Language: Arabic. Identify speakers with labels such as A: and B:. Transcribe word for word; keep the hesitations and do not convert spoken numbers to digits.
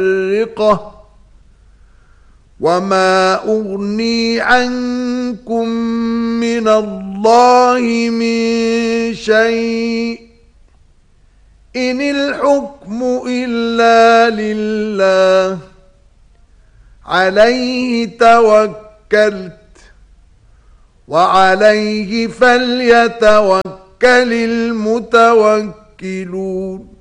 A: مفرقة وما أغني عنكم من الله من شيء إن الحكم إلا لله عليه توكلت وعليه فليتوكل المتوكلون